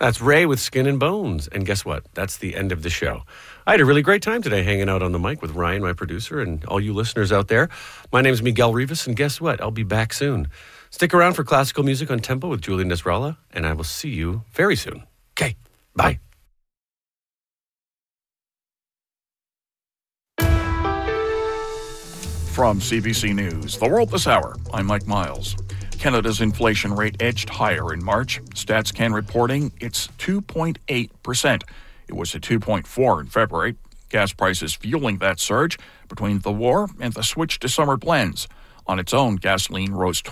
That's Ray with Skin and Bones. And guess what? That's the end of the show. I had a really great time today hanging out on the mic with Ryan, my producer, and all you listeners out there. My name is Miguel Rivas, and guess what? I'll be back soon. Stick around for classical music on Tempo with Julian Nasrallah, and I will see you very soon. Okay, bye. From CBC News, The World This Hour, I'm Mike Miles. Canada's inflation rate edged higher in March. StatsCan reporting it's 2.8%. It was at 2.4% in February. Gas prices fueling that surge between the war and the switch to summer blends. On its own, gasoline rose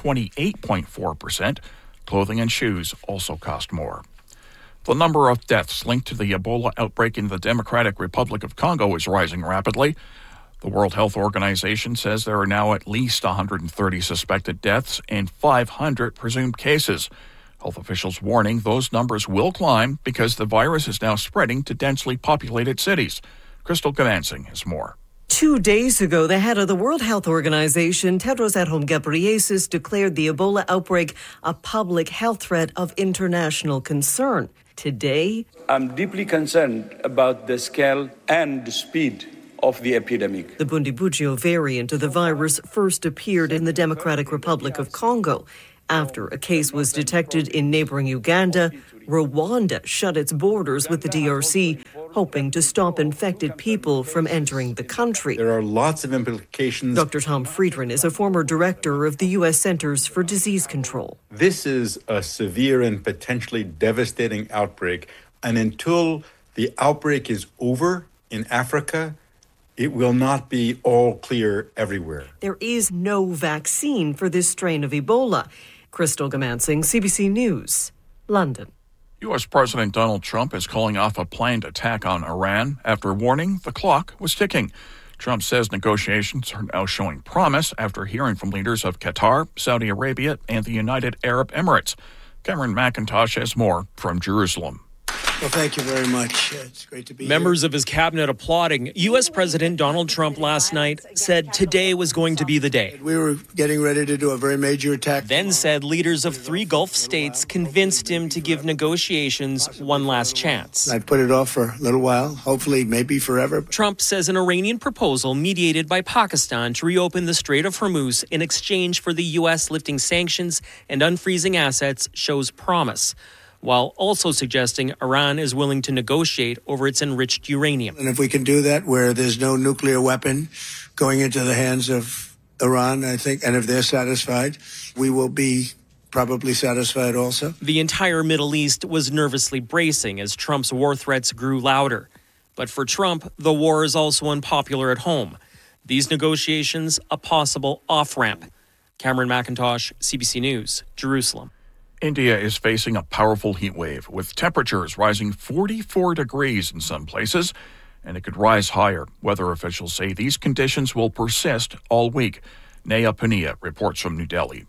28.4%. Clothing and shoes also cost more. The number of deaths linked to the Ebola outbreak in the Democratic Republic of Congo is rising rapidly. The World Health Organization says there are now at least 130 suspected deaths and 500 presumed cases. Health officials warning those numbers will climb because the virus is now spreading to densely populated cities. Crystal Gamansing has more. 2 days ago, the head of the World Health Organization, Tedros Adhanom Ghebreyesus, declared the Ebola outbreak a public health threat of international concern. Today, I'm deeply concerned about the scale and the speed of the epidemic. The Bundibugyo variant of the virus first appeared in the Democratic Republic of Congo. After a case was detected in neighboring Uganda, Rwanda shut its borders with the DRC, hoping to stop infected people from entering the country. There are lots of implications. Dr. Tom Friedman is a former director of the U.S. Centers for Disease Control. This is a severe and potentially devastating outbreak, and until the outbreak is over in Africa, it will not be all clear everywhere. There is no vaccine for this strain of Ebola. Crystal Gamansing, CBC News, London. U.S. President Donald Trump is calling off a planned attack on Iran after warning the clock was ticking. Trump says negotiations are now showing promise after hearing from leaders of Qatar, Saudi Arabia, and the United Arab Emirates. Cameron McIntosh has more from Jerusalem. Well, thank you very much. It's great to be here. Members of his cabinet applauding. U.S. President Donald Trump last night said today was going to be the day. We were getting ready to do a very major attack. Then said leaders of 3 Gulf states convinced him to give negotiations one last chance. I put it off for a little while, hopefully maybe forever. Trump says an Iranian proposal mediated by Pakistan to reopen the Strait of Hormuz in exchange for the U.S. lifting sanctions and unfreezing assets shows promise, while also suggesting Iran is willing to negotiate over its enriched uranium. And if we can do that where there's no nuclear weapon going into the hands of Iran, I think, and if they're satisfied, we will be probably satisfied also. The entire Middle East was nervously bracing as Trump's war threats grew louder. But for Trump, the war is also unpopular at home. These negotiations, a possible off-ramp. Cameron McIntosh, CBC News, Jerusalem. India is facing a powerful heat wave, with temperatures rising 44 degrees in some places, and it could rise higher. Weather officials say these conditions will persist all week. Neha Punia reports from New Delhi.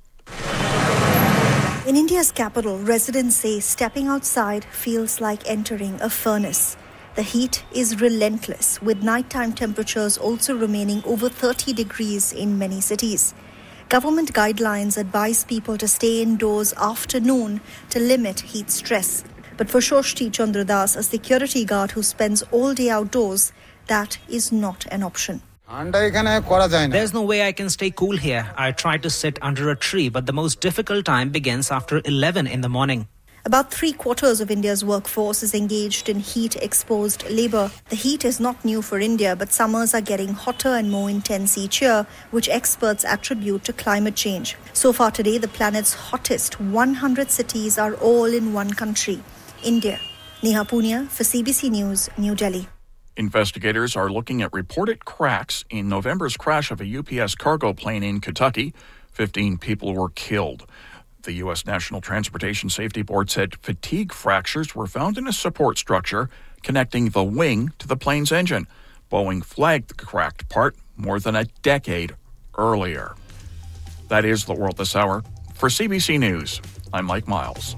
In India's capital, residents say stepping outside feels like entering a furnace. The heat is relentless, with nighttime temperatures also remaining over 30 degrees in many cities. Government guidelines advise people to stay indoors after noon to limit heat stress. But for Shoshti Chandradas, a security guard who spends all day outdoors, that is not an option. There's no way I can stay cool here. I try to sit under a tree, but the most difficult time begins after 11 in the morning. About 3/4 of India's workforce is engaged in heat-exposed labour. The heat is not new for India, but summers are getting hotter and more intense each year, which experts attribute to climate change. So far today, the planet's hottest 100 cities are all in one country, India. Neha Punia for CBC News, New Delhi. Investigators are looking at reported cracks in November's crash of a UPS cargo plane in Kentucky. 15 people were killed. The U.S. National Transportation Safety Board said fatigue fractures were found in a support structure connecting the wing to the plane's engine. Boeing flagged the cracked part more than a decade earlier. That is The World This Hour. For CBC News, I'm Mike Miles.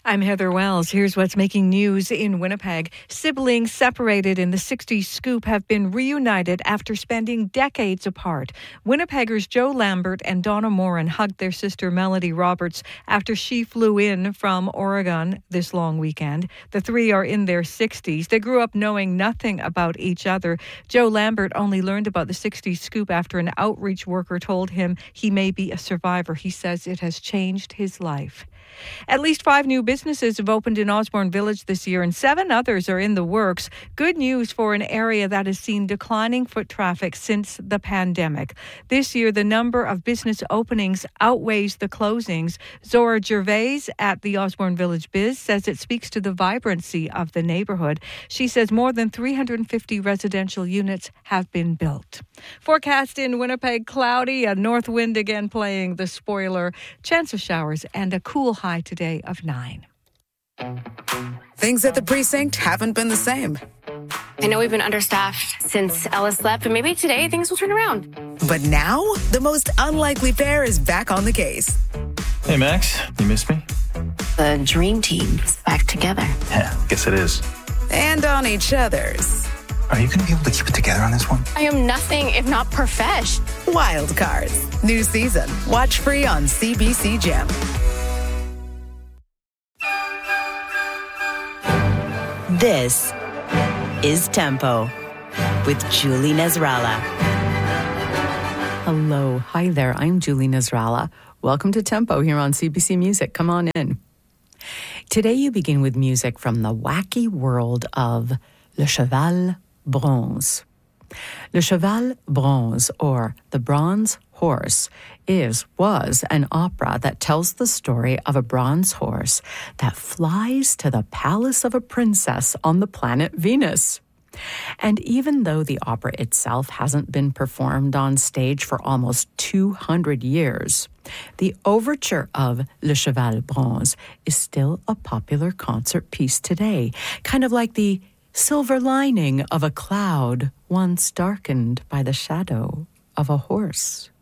I'm Heather Wells. Here's what's making news in Winnipeg. Siblings separated in the 60s scoop have been reunited after spending decades apart. Winnipeggers Joe Lambert and Donna Moran hugged their sister Melody Roberts after she flew in from Oregon this long weekend. The three are in their 60s. They grew up knowing nothing about each other. Joe Lambert only learned about the 60s scoop after an outreach worker told him he may be a survivor. He says it has changed his life. At least 5 new businesses have opened in Osborne Village this year, and 7 others are in the works. Good news for an area that has seen declining foot traffic since the pandemic. This year, the number of business openings outweighs the closings. Zora Gervais at the Osborne Village Biz says it speaks to the vibrancy of the neighborhood. She says more than 350 residential units have been built. Forecast in Winnipeg, cloudy, a north wind again playing the spoiler, chance of showers, and a cool high today of 9. Things at the precinct haven't been the same. I know we've been understaffed since Ellis left, but maybe today things will turn around. But now, the most unlikely pair is back on the case. Hey, Max, you missed me? The dream team is back together. Yeah, guess it is. And on each other's. Are you going to be able to keep it together on this one? I am nothing if not profesh. Wild Cards. New season. Watch free on CBC Gem. This is Tempo with Julie Nasrallah. Hello. Hi there. I'm Julie Nasrallah. Welcome to Tempo here on CBC Music. Come on in. Today you begin with music from the wacky world of Le Cheval Bronze. Le Cheval Bronze, or The Bronze Horse, was an opera that tells the story of a bronze horse that flies to the palace of a princess on the planet Venus. And even though the opera itself hasn't been performed on stage for almost 200 years, the overture of Le Cheval Bronze is still a popular concert piece today, kind of like the silver lining of a cloud once darkened by the shadow of a horse.